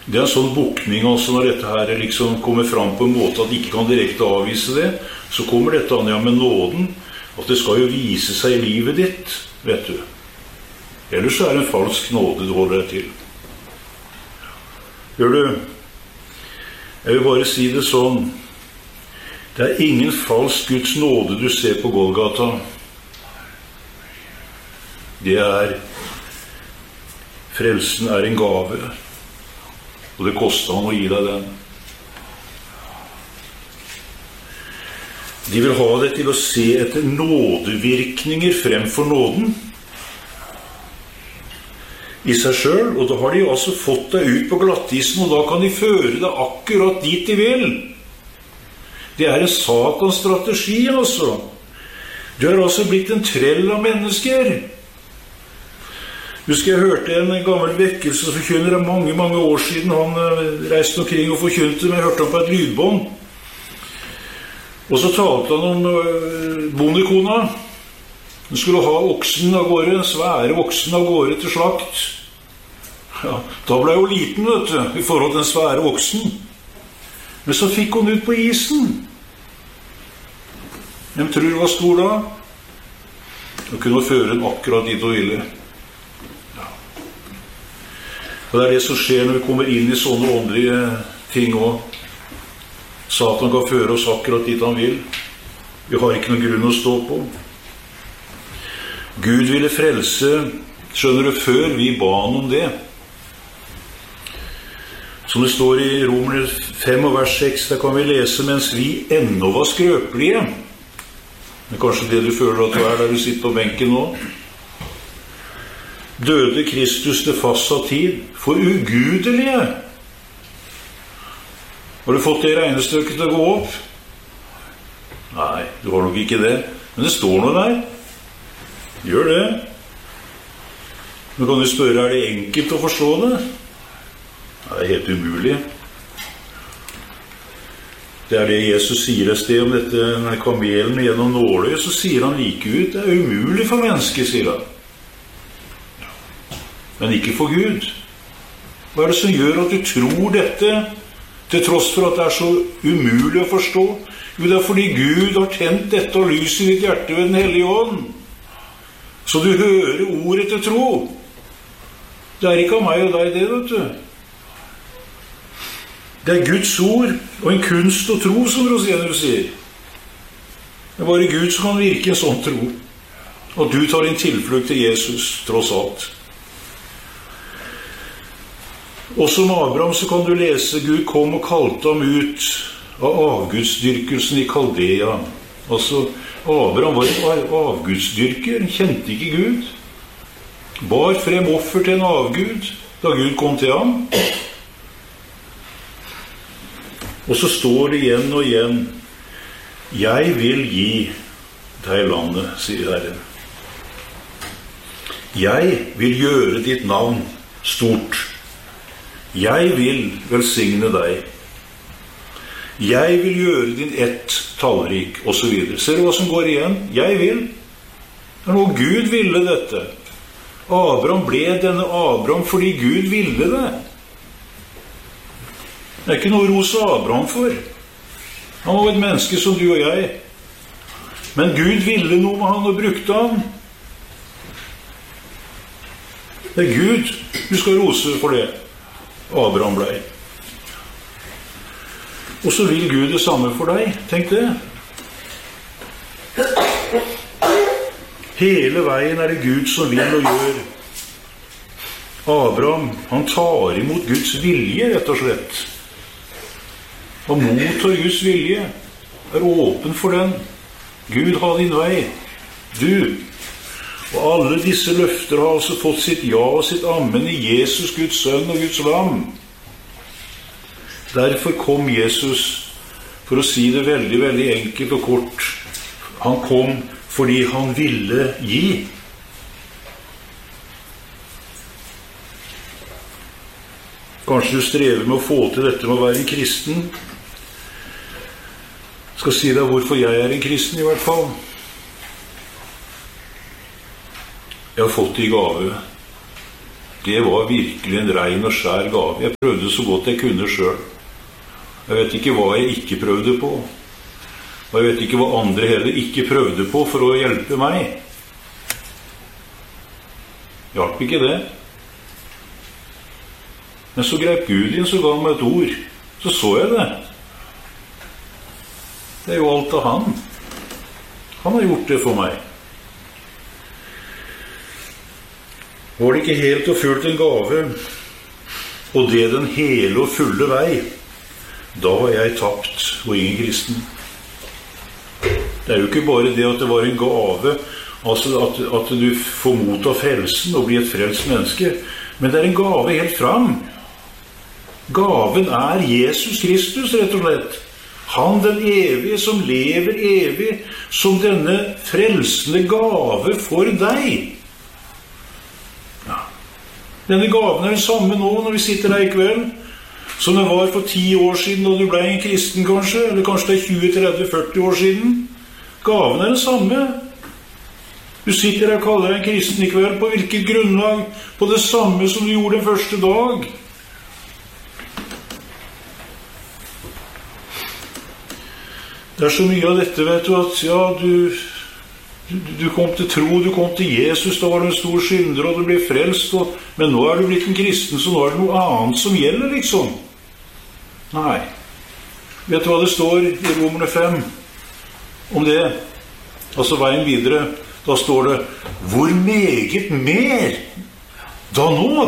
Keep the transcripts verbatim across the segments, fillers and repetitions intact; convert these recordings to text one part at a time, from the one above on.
Det er en sånn bukning altså når dette her liksom kommer fram på en måte at de ikke kan direkte avvise det, så kommer dette an ja, med nåden, at det skal jo vise seg i livet ditt, vet du. Ellers er det en falsk nåde du holder deg til. Gjør du? Jeg vil bare si det sånn. Det er ingen falsk Guds nåde du ser på Golgata. Det er frelsen er en gave, og det koster han å gi deg den. De vil ha det til å se etter nådevirkninger fremfor nåden i seg selv, og da har de altså fått deg ut på glattisen, og da kan de føre deg akkurat dit de vil. Det er en satans strategi, altså. Du er altså blitt en trell av mennesker. Husker jeg hørte en gammel vekkelsesforkynner av mange, mange år siden. Han reiste omkring og forkynte, men jeg hørte han på et lydbånd. Og så talte han om bondekona. Hun skulle ha oksen av gårde, svære oksen av gårde til slakt. Ja, da ble hun liten, vet du, i forhold til den svære oksen. Men så fikk hun ut på isen. Hvem tror du var stor da? Hun kunne føre den akkurat dit hun ville. Ja. Og det er det som skjer når vi kommer inn i sånne åndelige ting også. Satan kan føre oss akkurat dit han vil. Vi har ikke noen grunn å stå på. Gud ville frelse, skjønner du, før vi ba han om det. Som det står i Romerne fem og vers seks, der kan vi lese mens vi ennå var skrøpelige. Men kanskje det du føler at du er der du sitter på benken nå. Døde Kristus til fastsatt tid for ugudelige. Har du fått det regnestykket til å gå opp? Nei, du har nok ikke det. Men det står noe der. Gjør det. Men kan du spørre, er det enkelt å forstå det? Det er helt umulig. Det er det Jesus sier et sted om dette med kamelen gjennom nåløyet, så sier han like ut, det er umulig for mennesket, sier han. Men ikke for Gud. Hva er det som gjør at du tror dette, til tross for at det er så umulig å forstå? Jo, det er fordi Gud har tent dette og lys i ditt hjerte ved den hellige ånd. Så du hører ordet til tro. Det er ikke av meg og deg det, vet du. Det er Guds ord og en kunst og tro, som Rosianus sier. Det er bare Gud som kan virke en sånn tro. Og du tar en tilflukt til Jesus, tross alt. Også om Abraham så kan du lese Gud kom og kalte ham ut av avgudsdyrkelsen i Kaldea. Altså, Abraham var en avgudsdyrker, han kjente ikke Gud. Bar frem offer til en avgud da Gud kom til ham. Og så står det igjen og igjen, jeg vil gi deg landet, sier Herren. Jeg vil gjøre ditt navn stort. Jeg vil velsigne deg. Jeg vil gjøre din ett tallrik, og så videre. Ser du hva som går igjen? Jeg vil. Det er noe Gud ville dette. Abraham ble denne Abraham fordi Gud ville det. Det er ikke noe ros av Abraham for. Han var et menneske som du og jeg. Men Gud ville noe med han og brukte han. Det er Gud du skal rose for det. Abraham ble. Og så vil Gud det samme for deg. Tenk det. Hele veien er det Gud som vil og gjør. Abraham, han tar imot Guds vilje, rett og slett. Og mottar Guds vilje. Er åpen for den. Gud har din vei. Du. Og alle disse løfter har altså fått sitt ja og sitt amen i Jesus, Guds sønn og Guds lam. Derfor kom Jesus, for å si det veldig, veldig enkelt og kort. Han kom fordi han ville gi. Kanskje du strever med å få til dette med å være en kristen. Jeg skal si deg hvorfor jeg er en kristen i hvert fall. Jeg har fått det i gave. det var virkelig en ren og skjær gave. Jeg prøvde så godt jeg kunne selv. Jeg vet ikke hva jeg ikke prøvde på. Og jeg vet ikke hva andre heller ikke prøvde på for å hjelpe meg. Hjalp ikke det. Men så grep Gud inn, så ga han meg et ord. Så så jeg det. Det er jo alt av han. Han har gjort det for meg. Var det ikke helt og fullt en gave, og det den hele og fulle vei, da var jeg tapt og ingen kristen. Det er jo ikke bare det at det var en gave, altså at, at du får motta frelsen og blir et frelst menneske, men det er en gave helt fram. Gaven er Jesus Kristus, rett og slett. Han den evige som lever evig, som denne frelsende gave for deg. Ja. Denne gaven er den samme nå når vi sitter her i kveld, som den var for ti år siden da du ble en kristen kanskje, eller kanskje det er tjue, tretti, førti år siden. Gaven er den samme. Du sitter her og kaller deg en kristen i kveld på hvilket grunnlag? På det samme som du gjorde den første dag. Det er så mye av dette, vet du, at ja, du, du, du kom til tro, du kom til Jesus, da var du en stor synder, og du ble frelst, og, men nå er du blitt en kristen, så nå er det noe annet som gjelder, liksom. Nei. Vet du hva det står i Romerne fem om det? Altså veien videre, da står det, hvor meget mer da nå?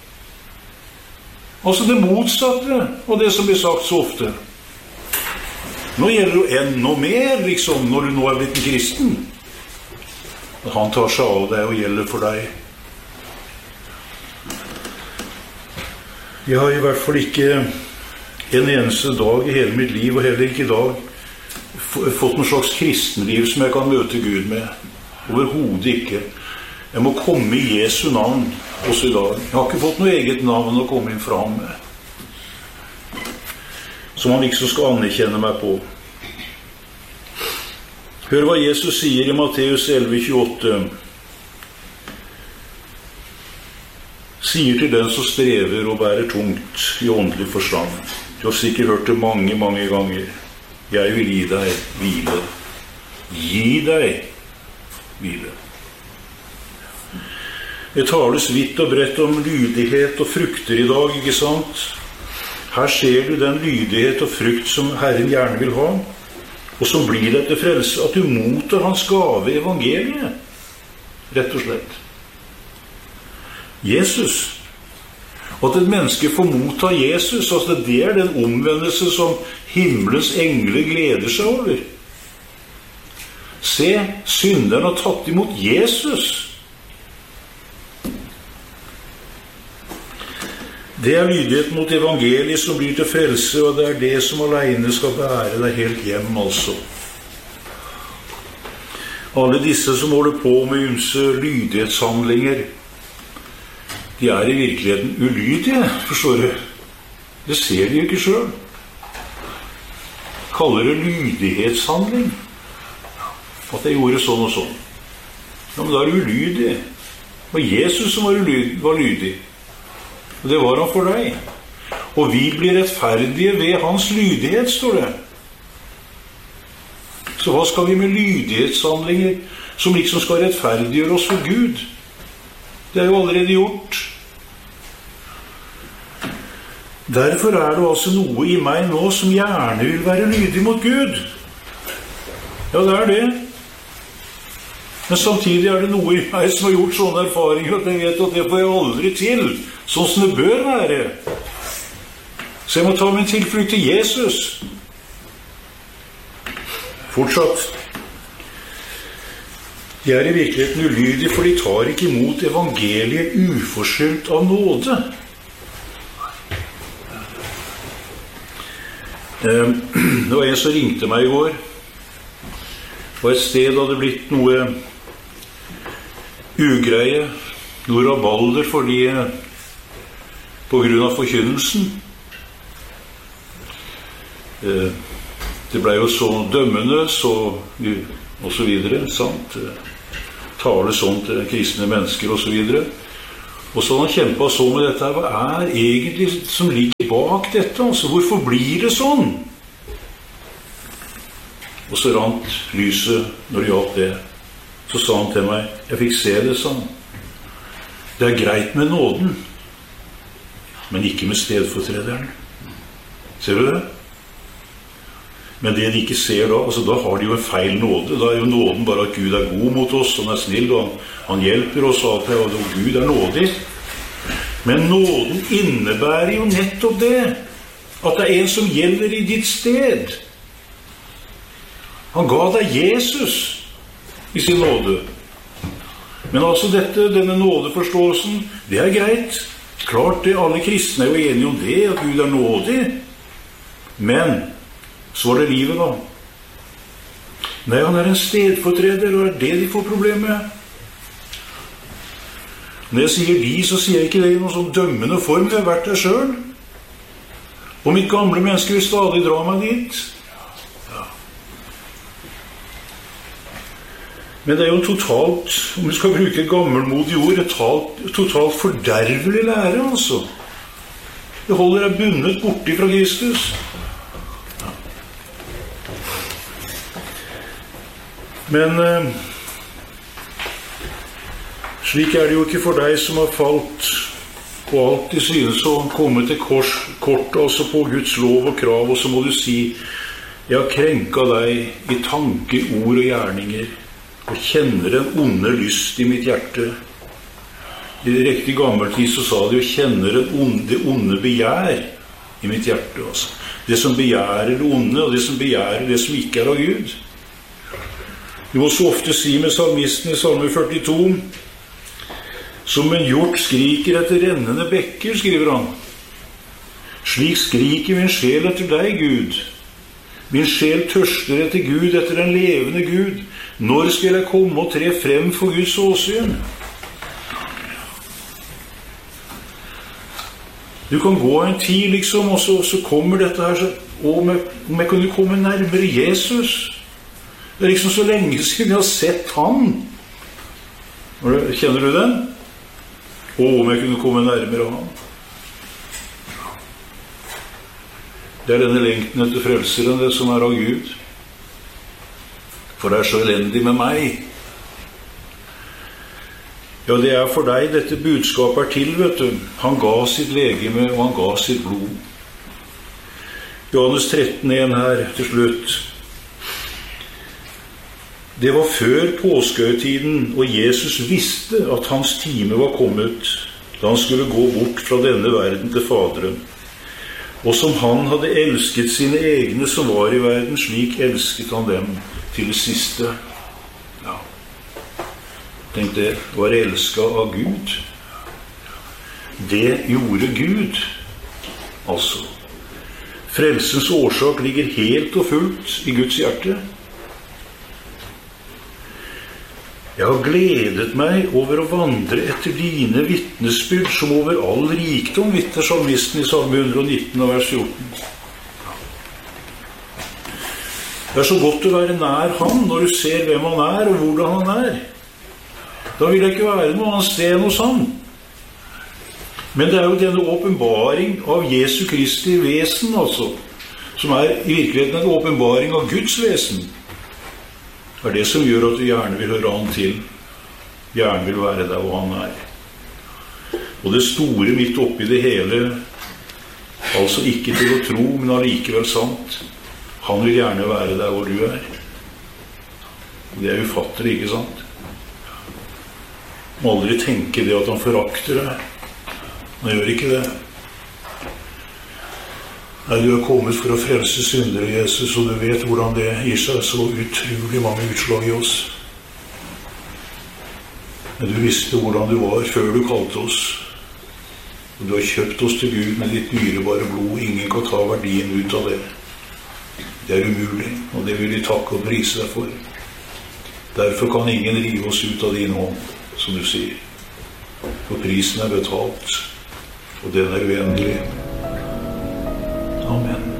Altså det motsatte av det som blir sagt så ofte. Nå gjelder det enda mer, liksom, når du nå er blitt en kristen. Han tar seg av deg og gjelder for deg. Jeg har i hvert fall ikke en eneste dag i hele mitt liv, og heller ikke i dag, fått noen slags kristenliv som jeg kan møte Gud med. Overhodet ikke. Jeg må komme i Jesu navn også i dag. Jeg har ikke fått noe eget navn å komme inn fra ham med, som han liksom skal anerkjenne meg på. Hør hva Jesus sier i Matteus elleve tjueåtte. Sier til den som strever og bærer tungt i åndelig forstand. Du har sikkert hørt det mange, mange ganger. Jeg vil gi deg hvile. Gi deg hvile. Det tales vidt og bredt om lydighet og frukter i dag, ikke sant? Her ser du den lydighet og frukt som Herren gjerne vil ha, og som blir deg til frelse, at du mottar hans gave i evangeliet, rett og slett. Jesus. At et menneske får motta Jesus, altså det er den omvendelse som himmelens engler gleder seg over. Se, synderen har tatt imot Jesus. Det er lydighet mot evangeliet som blir til frelse, og det er det som alene skal bære deg helt hjem, altså. Alle disse som holder på med ymse lydighetshandlinger, de er i virkeligheten ulydige, forstår du? Det ser de jo ikke selv. Kaller det lydighetshandling. At jeg gjorde sånn og sånn. Ja, men da er det ulydig. Det var Jesus som var, ulydig, var lydig. Og det var han for deg. Og vi blir rettferdige ved hans lydighet, står det. Så hva skal vi med lydighetshandlinger som liksom skal rettferdiggjøre oss for Gud? Det er jo allerede gjort. Derfor er det altså noe i meg nå som gjerne vil være lydig mot Gud. Ja, det er det. Men samtidig er det noe i meg som har gjort sånne erfaringer at jeg vet at det får jeg aldri til, sånn som det bør være. Så jeg må ta min tilflukt til Jesus. Fortsatt. De er i virkeligheten ulydige, for de tar ikke imot evangeliet uforskyldt av nåde. Det var en som ringte meg i går. Og et sted hadde blitt noe ugreie, noe rabalder fordi på grunn av forkynnelsen. Det ble jo så dømmende, så og så videre, sant? Tale sånn til kristne mennesker og så videre. Og så har han kjempet så med dette, hva er egentlig som ligger bak dette? Altså, hvorfor blir det sånn? Og så rant lyset når det gjaldt det. Så sa han til meg, jeg fikk se det, sa han. Det er greit med nåden, men ikke med stedfortrederen. Ser du det? Men det de ikke ser da, altså da har de jo en feil nåde. Da er jo nåden bare at Gud er god mot oss, han er snill, og han, han hjelper oss, og at Gud er nådig. Men nåden innebærer jo nettopp det, at det er en som gjelder i ditt sted. Han ga deg Jesus i sin nåde. Men altså dette, denne nådeforståelsen, det er greit. Klart det, alle kristne er jo enige om det, at Gud er nådig. Men så var det livet da. Nei, han er en stedfortreder, og er det de får problem med. Når jeg sier de, så sier jeg ikke det i noen sånn dømmende form, jeg har vært der selv. Og mitt gamle menneske vil stadig dra meg dit. Ja. Men det er jo en totalt, om vi skal bruke et gammelmodig ord, et totalt, totalt fordervelig lære, altså. Det holder deg bundet borti fra Kristus. Men eh, slik er det jo ikke for deg som har falt og alltid synes å komme til kors, kort, altså på Guds lov og krav, og så må du si, jeg har krenket deg i tanker, ord og gjerninger, og kjenner en onde lyst i mitt hjerte. I det riktige gammeltid så sa de jo, kjenner en onde, det onde begjær i mitt hjerte. Altså. Det som begjærer det onde, og det som begjærer det som ikke er av Gud. Du må så ofte si med salmisten i salme førtito, som en hjort skriker etter rennende bekker, skriver han. Slik skriker min sjel etter deg, Gud. Min sjel tørster etter Gud, etter den levende Gud. Når skal jeg komme og tre frem for Guds åsyn? Du kan gå en tid, liksom, og så, så kommer dette her, så, om, jeg, om jeg kunne komme nærmere Jesus. Det er liksom så lenge siden jeg har sett han. Kjenner du den? Å, om jeg kunne komme nærmere han. Det er denne lengten etter frelseren, det som er av Gud. For det er så elendig med meg. Ja, det er for deg dette budskapet er til, vet du. Han ga sitt legeme, og han ga sitt blod. Johannes tretten en her til slutt. Det var før påskehøytiden, og Jesus visste at hans time var kommet, da han skulle gå bort fra denne verden til Faderen. Og som han hadde elsket sine egne som var i verden, slik elsket han dem til det siste. Ja. Tenk det, var elsket av Gud. Det gjorde Gud, altså. Frelsens årsak ligger helt og fullt i Guds hjerte. Jeg har gledet meg over å vandre etter dine vittnesbyrd som over all rikdom, vitner salmisten i salme hundre og nitten og vers fjorten. Det er så godt å være nær han når du ser hvem han er og hvordan han er. Da vil jeg ikke være noe annet sted enn hos han. Men det er jo denne åpenbaring av Jesu Kristi vesen, altså, som er i virkeligheten en åpenbaring av Guds vesen. Det er det som gjør at du gjerne vil høre han til. Gjerne vil være der hvor han er. Og det store midt oppi det hele, altså ikke til å tro, men allikevel sant. Han vil gjerne være der hvor du er. Det er ufattelig, ikke sant? Må aldri tenke det at han forakter deg. Han gjør ikke det. Nei, du er kommet for å frelse syndere, Jesus, og du vet hvordan det gir seg så utrolig mange utslag i oss. Men du visste hvordan du var før du kalte oss. Og du har kjøpt oss til Gud med ditt dyrebare blod. Ingen kan ta verdien ut av det. Det er umulig, og det vil vi takke og prise deg for. Derfor kan ingen rive oss ut av din hånd, som du sier. For prisen er betalt, og den er uendelig. Amen.